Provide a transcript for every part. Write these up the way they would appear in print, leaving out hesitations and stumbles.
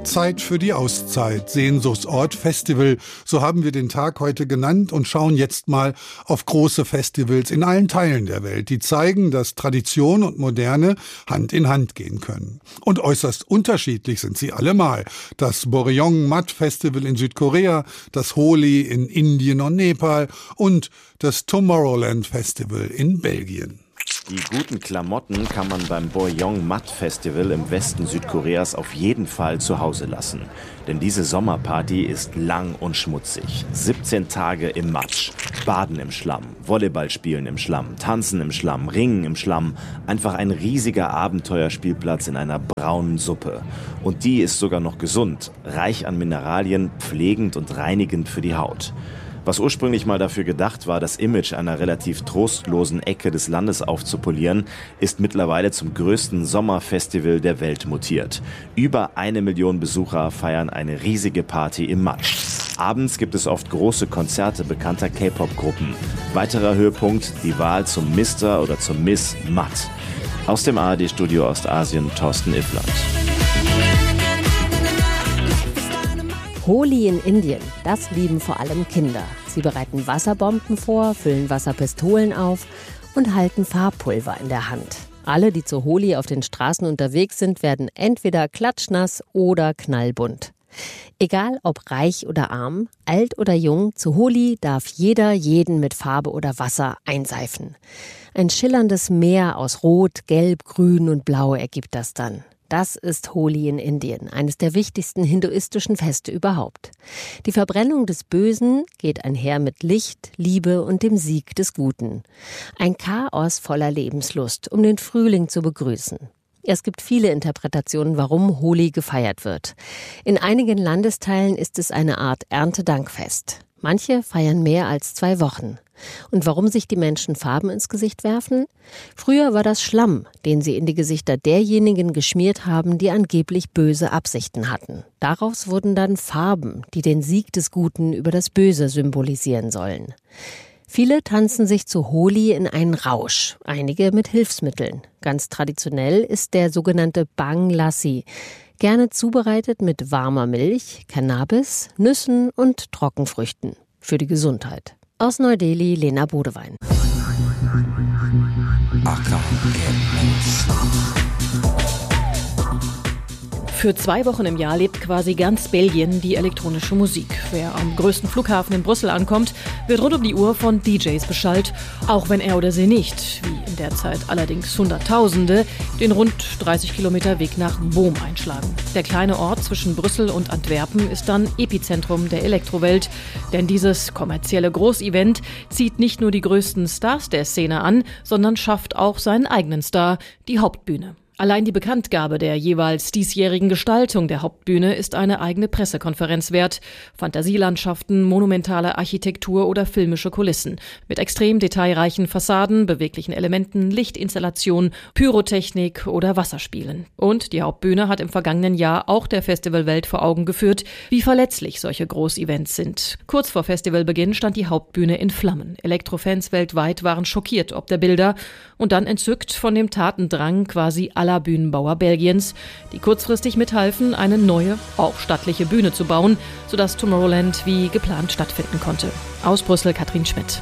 Zeit für die Auszeit, Sehnsuchtsort Festival, so haben wir den Tag heute genannt und schauen jetzt mal auf große Festivals in allen Teilen der Welt, die zeigen, dass Tradition und Moderne Hand in Hand gehen können. Und äußerst unterschiedlich sind sie allemal. Das Boryong Mat Festival in Südkorea, das Holi in Indien und Nepal und das Tomorrowland Festival in Belgien. Die guten Klamotten kann man beim Boryong Mat Festival im Westen Südkoreas auf jeden Fall zu Hause lassen. Denn diese Sommerparty ist lang und schmutzig. 17 Tage im Matsch, Baden im Schlamm, Volleyball spielen im Schlamm, Tanzen im Schlamm, Ringen im Schlamm. Einfach ein riesiger Abenteuerspielplatz in einer braunen Suppe. Und die ist sogar noch gesund, reich an Mineralien, pflegend und reinigend für die Haut. Was ursprünglich mal dafür gedacht war, das Image einer relativ trostlosen Ecke des Landes aufzupolieren, ist mittlerweile zum größten Sommerfestival der Welt mutiert. Über 1 Million Besucher feiern eine riesige Party im Matsch. Abends gibt es oft große Konzerte bekannter K-Pop-Gruppen. Weiterer Höhepunkt, die Wahl zum Mr. oder zum Miss Mat. Aus dem ARD-Studio Ostasien, Thorsten Iffland. Holi in Indien, das lieben vor allem Kinder. Sie bereiten Wasserbomben vor, füllen Wasserpistolen auf und halten Farbpulver in der Hand. Alle, die zur Holi auf den Straßen unterwegs sind, werden entweder klatschnass oder knallbunt. Egal ob reich oder arm, alt oder jung, zu Holi darf jeder jeden mit Farbe oder Wasser einseifen. Ein schillerndes Meer aus Rot, Gelb, Grün und Blau ergibt das dann. Das ist Holi in Indien, eines der wichtigsten hinduistischen Feste überhaupt. Die Verbrennung des Bösen geht einher mit Licht, Liebe und dem Sieg des Guten. Ein Chaos voller Lebenslust, um den Frühling zu begrüßen. Es gibt viele Interpretationen, warum Holi gefeiert wird. In einigen Landesteilen ist es eine Art Erntedankfest. Manche feiern mehr als 2 Wochen. Und warum sich die Menschen Farben ins Gesicht werfen? Früher war das Schlamm, den sie in die Gesichter derjenigen geschmiert haben, die angeblich böse Absichten hatten. Daraus wurden dann Farben, die den Sieg des Guten über das Böse symbolisieren sollen. Viele tanzen sich zu Holi in einen Rausch, einige mit Hilfsmitteln. Ganz traditionell ist der sogenannte Bang Lassi, gerne zubereitet mit warmer Milch, Cannabis, Nüssen und Trockenfrüchten. Für die Gesundheit. Aus Neu-Delhi, Lena Bodewein. Für 2 Wochen im Jahr lebt quasi ganz Belgien die elektronische Musik. Wer am größten Flughafen in Brüssel ankommt, wird rund um die Uhr von DJs beschallt, auch wenn er oder sie nicht, wie in der Zeit allerdings Hunderttausende, den rund 30 Kilometer Weg nach Boom einschlagen. Der kleine Ort zwischen Brüssel und Antwerpen ist dann Epizentrum der Elektrowelt, denn dieses kommerzielle Großevent zieht nicht nur die größten Stars der Szene an, sondern schafft auch seinen eigenen Star, die Hauptbühne. Allein die Bekanntgabe der jeweils diesjährigen Gestaltung der Hauptbühne ist eine eigene Pressekonferenz wert. Fantasielandschaften, monumentale Architektur oder filmische Kulissen. Mit extrem detailreichen Fassaden, beweglichen Elementen, Lichtinstallationen, Pyrotechnik oder Wasserspielen. Und die Hauptbühne hat im vergangenen Jahr auch der Festivalwelt vor Augen geführt, wie verletzlich solche Großevents sind. Kurz vor Festivalbeginn stand die Hauptbühne in Flammen. Elektrofans weltweit waren schockiert ob der Bilder und dann entzückt von dem Tatendrang quasi aller Bühnenbauer Belgiens, die kurzfristig mithalfen, eine neue, auch stattliche Bühne zu bauen, sodass Tomorrowland wie geplant stattfinden konnte. Aus Brüssel, Katrin Schmidt.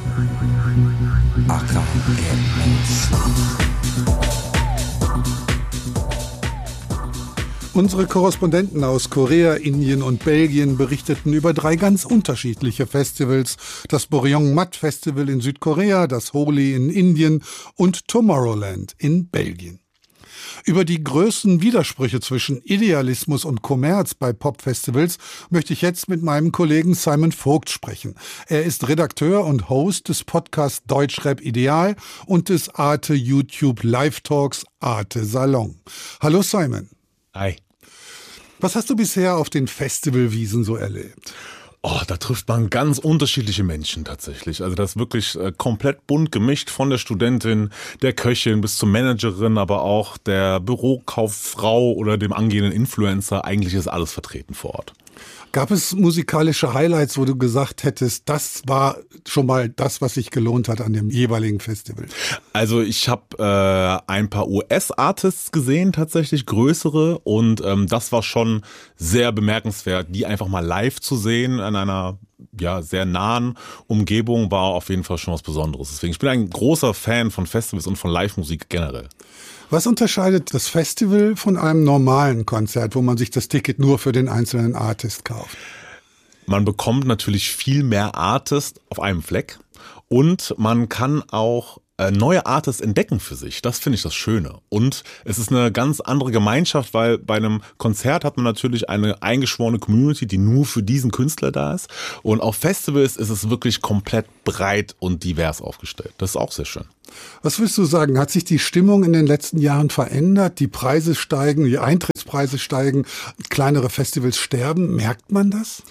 Unsere Korrespondenten aus Korea, Indien und Belgien berichteten über 3 ganz unterschiedliche Festivals. Das Boryong Mat Festival in Südkorea, das Holi in Indien und Tomorrowland in Belgien. Über die größten Widersprüche zwischen Idealismus und Kommerz bei Popfestivals möchte ich jetzt mit meinem Kollegen Simon Vogt sprechen. Er ist Redakteur und Host des Podcasts Deutschrap Ideal und des Arte YouTube Live Talks Arte Salon. Hallo Simon. Hi. Was hast du bisher auf den Festivalwiesen so erlebt? Oh, da trifft man ganz unterschiedliche Menschen tatsächlich. Also das ist wirklich komplett bunt gemischt, von der Studentin, der Köchin bis zur Managerin, aber auch der Bürokauffrau oder dem angehenden Influencer. Eigentlich ist alles vertreten vor Ort. Gab es musikalische Highlights, wo du gesagt hättest, das war schon mal das, was sich gelohnt hat an dem jeweiligen Festival? Also ich habe ein paar US-Artists gesehen, tatsächlich größere, und das war schon sehr bemerkenswert, die einfach mal live zu sehen an einer sehr nahen Umgebung war auf jeden Fall schon was Besonderes. Deswegen, ich bin ein großer Fan von Festivals und von Live-Musik generell. Was unterscheidet das Festival von einem normalen Konzert, wo man sich das Ticket nur für den einzelnen Artist kauft? Man bekommt natürlich viel mehr Artists auf einem Fleck und man kann auch neue Artists entdecken für sich. Das finde ich das Schöne. Und es ist eine ganz andere Gemeinschaft, weil bei einem Konzert hat man natürlich eine eingeschworene Community, die nur für diesen Künstler da ist. Und auf Festivals ist es wirklich komplett breit und divers aufgestellt. Das ist auch sehr schön. Was würdest du sagen? Hat sich die Stimmung in den letzten Jahren verändert? Die Preise steigen, die Eintrittspreise steigen, kleinere Festivals sterben. Merkt man das?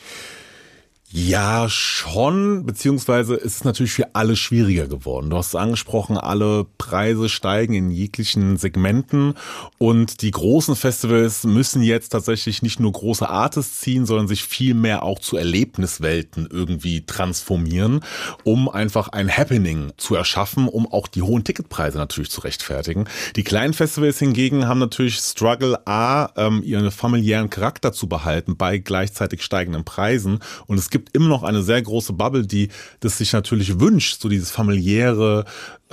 Ja, schon, beziehungsweise ist es natürlich für alle schwieriger geworden. Du hast es angesprochen, alle Preise steigen in jeglichen Segmenten und die großen Festivals müssen jetzt tatsächlich nicht nur große Artists ziehen, sondern sich viel mehr auch zu Erlebniswelten irgendwie transformieren, um einfach ein Happening zu erschaffen, um auch die hohen Ticketpreise natürlich zu rechtfertigen. Die kleinen Festivals hingegen haben natürlich Struggle, ihren familiären Charakter zu behalten bei gleichzeitig steigenden Preisen, und es gibt immer noch eine sehr große Bubble, die das sich natürlich wünscht, so dieses familiäre,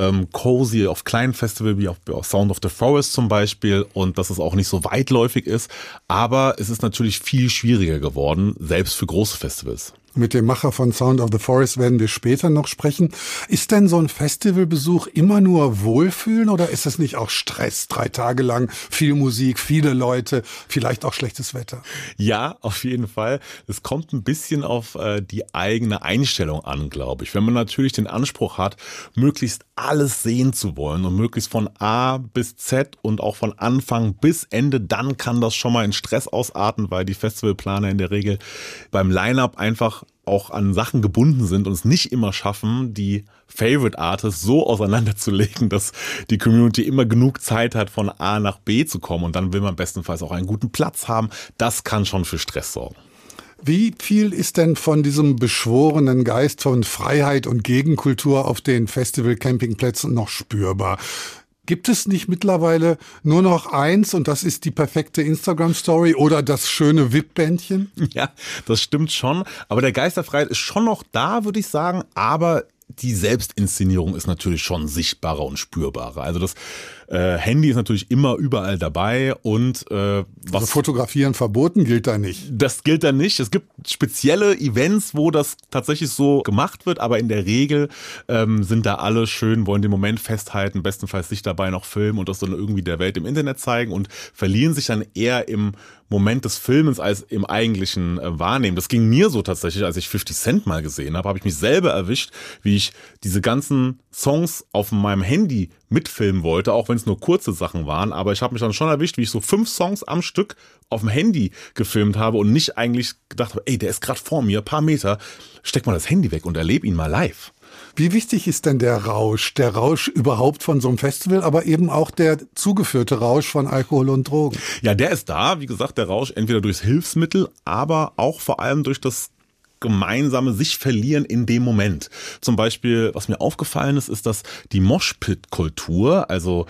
cozy auf kleinen Festivals wie auf Sound of the Forest zum Beispiel, und dass es auch nicht so weitläufig ist, aber es ist natürlich viel schwieriger geworden, selbst für große Festivals. Mit dem Macher von Sound of the Forest werden wir später noch sprechen. Ist denn so ein Festivalbesuch immer nur Wohlfühlen oder ist es nicht auch Stress? 3 Tage lang, viel Musik, viele Leute, vielleicht auch schlechtes Wetter? Ja, auf jeden Fall. Es kommt ein bisschen auf die eigene Einstellung an, glaube ich. Wenn man natürlich den Anspruch hat, möglichst alles sehen zu wollen und möglichst von A bis Z und auch von Anfang bis Ende, dann kann das schon mal in Stress ausarten, weil die Festivalplaner in der Regel beim Line-Up einfach auch an Sachen gebunden sind und es nicht immer schaffen, die Favorite Artists so auseinanderzulegen, dass die Community immer genug Zeit hat, von A nach B zu kommen, und dann will man bestenfalls auch einen guten Platz haben. Das kann schon für Stress sorgen. Wie viel ist denn von diesem beschworenen Geist von Freiheit und Gegenkultur auf den Festival-Campingplätzen noch spürbar? Gibt es nicht mittlerweile nur noch eins und das ist die perfekte Instagram-Story oder das schöne VIP-Bändchen? Ja, das stimmt schon. Aber der Geist der Freiheit ist schon noch da, würde ich sagen. Aber die Selbstinszenierung ist natürlich schon sichtbarer und spürbarer. Also das Handy ist natürlich immer überall dabei und also Fotografieren verboten gilt da nicht. Das gilt da nicht. Es gibt spezielle Events, wo das tatsächlich so gemacht wird, aber in der Regel sind da alle schön, wollen den Moment festhalten, bestenfalls sich dabei noch filmen und das dann irgendwie der Welt im Internet zeigen und verlieren sich dann eher im Moment des Filmens als im eigentlichen Wahrnehmen. Das ging mir so tatsächlich, als ich 50 Cent mal gesehen habe ich mich selber erwischt, wie ich diese ganzen Songs auf meinem Handy mitfilmen wollte, auch wenn es nur kurze Sachen waren, aber ich habe mich dann schon erwischt, wie ich so 5 Songs am Stück auf dem Handy gefilmt habe und nicht eigentlich gedacht habe, ey, der ist gerade vor mir, ein paar Meter, steck mal das Handy weg und erlebe ihn mal live. Wie wichtig ist denn der Rausch überhaupt von so einem Festival, aber eben auch der zugeführte Rausch von Alkohol und Drogen? Ja, der ist da, wie gesagt, der Rausch entweder durchs Hilfsmittel, aber auch vor allem durch das gemeinsame sich verlieren in dem Moment. Zum Beispiel, was mir aufgefallen ist, dass die Moshpit-Kultur, also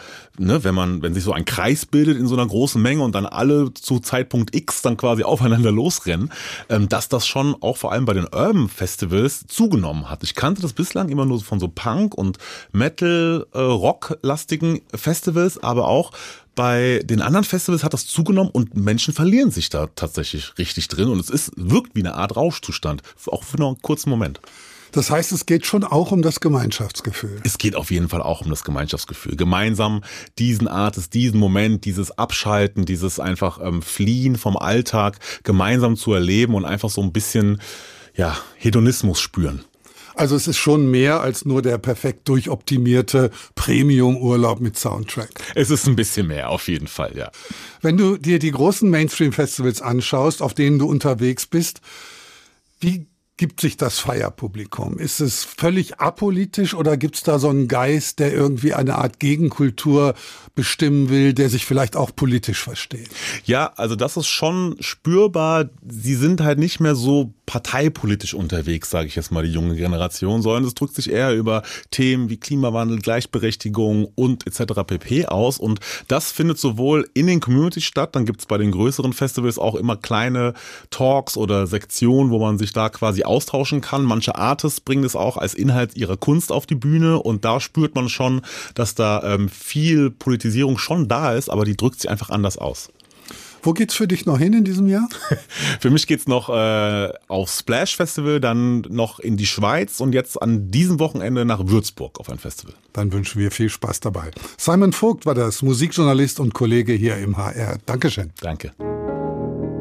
wenn sich so ein Kreis bildet in so einer großen Menge und dann alle zu Zeitpunkt X dann quasi aufeinander losrennen, dass das schon auch vor allem bei den Urban Festivals zugenommen hat. Ich kannte das bislang immer nur von so Punk- und Metal-Rock-lastigen Festivals, aber auch bei den anderen Festivals hat das zugenommen und Menschen verlieren sich da tatsächlich richtig drin und es wirkt wie eine Art Rauschzustand, auch für noch einen kurzen Moment. Das heißt, es geht schon auch um das Gemeinschaftsgefühl. Es geht auf jeden Fall auch um das Gemeinschaftsgefühl. Gemeinsam diesen Moment, dieses Abschalten, dieses einfach Fliehen vom Alltag gemeinsam zu erleben und einfach so ein bisschen Hedonismus spüren. Also es ist schon mehr als nur der perfekt durchoptimierte Premium-Urlaub mit Soundtrack. Es ist ein bisschen mehr, auf jeden Fall, ja. Wenn du dir die großen Mainstream-Festivals anschaust, auf denen du unterwegs bist, wie gibt sich das Feierpublikum? Ist es völlig apolitisch oder gibt es da so einen Geist, der irgendwie eine Art Gegenkultur bestimmen will, der sich vielleicht auch politisch versteht? Ja, also das ist schon spürbar. Sie sind halt nicht mehr so parteipolitisch unterwegs, sage ich jetzt mal, die junge Generation, sondern es drückt sich eher über Themen wie Klimawandel, Gleichberechtigung und etc. pp. aus. Und das findet sowohl in den Communities statt, dann gibt es bei den größeren Festivals auch immer kleine Talks oder Sektionen, wo man sich da quasi austauschen kann. Manche Artists bringen es auch als Inhalt ihrer Kunst auf die Bühne und da spürt man schon, dass da viel Politisierung schon da ist, aber die drückt sich einfach anders aus. Wo geht's für dich noch hin in diesem Jahr? Für mich geht's noch aufs Splash Festival, dann noch in die Schweiz und jetzt an diesem Wochenende nach Würzburg auf ein Festival. Dann wünschen wir viel Spaß dabei. Simon Vogt war das, Musikjournalist und Kollege hier im HR. Dankeschön. Danke.